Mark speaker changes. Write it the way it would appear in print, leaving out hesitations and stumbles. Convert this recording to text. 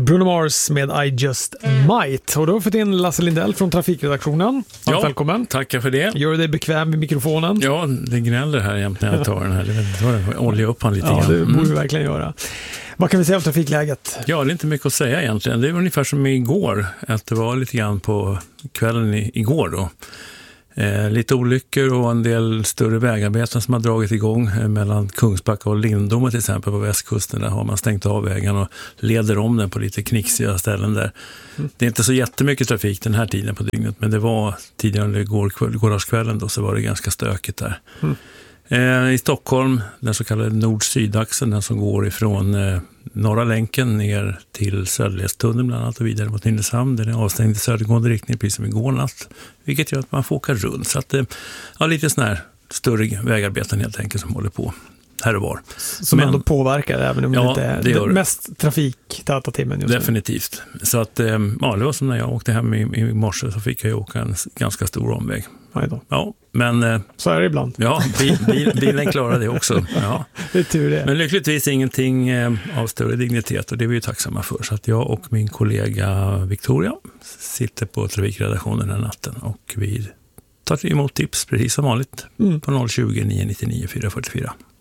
Speaker 1: Bruno Mars med I Just Might. Och då har vi fått in Lasse Lindell från trafikredaktionen. Välkommen.
Speaker 2: Tackar för det.
Speaker 1: Gör du dig bekväm med mikrofonen?
Speaker 2: Ja, det gnäller här jämt när jag tar den här. Jag vet inte vad det olja upp han lite grann.
Speaker 1: Ja, det borde vi verkligen göra. Vad kan vi säga om trafikläget?
Speaker 2: Ja, det är inte mycket att säga egentligen. Det är ungefär som igår. Att det var lite grann på kvällen igår då. Lite olyckor och en del större vägarbeten som har dragit igång mellan Kungsbacka och Lindome till exempel på västkusten. Där har man stängt av vägen och leder om den på lite knixiga ställen där. Det är inte så jättemycket trafik den här tiden på dygnet, men det var tidigare under gårdagskvällen då, så var det ganska stökigt där. I Stockholm, den så kallade nord-sydaxeln, den som går ifrån norra länken ner till Söderledstunneln bland annat och vidare mot Nynäshamn. Den är avstängd i södergående riktning precis som igår natt, vilket gör att man får åka runt. Så att lite sån här större vägarbeten helt enkelt som håller på här och var.
Speaker 1: Som ändå påverkar även om det inte är
Speaker 2: det
Speaker 1: mest trafiktäta timmen just nu.
Speaker 2: Definitivt. Så att det var som när jag åkte hem i morse, så fick jag ju åka en ganska stor omväg. Ja, men
Speaker 1: så är det ibland.
Speaker 2: Ja, bilen klarar det också. Ja.
Speaker 1: Det är tur det.
Speaker 2: Men lyckligtvis ingenting av större dignitet, och det är vi ju tacksamma för. Så att jag och min kollega Victoria sitter på trafikredaktionen den natten, och vi tar emot tips precis som vanligt på 020 999 444.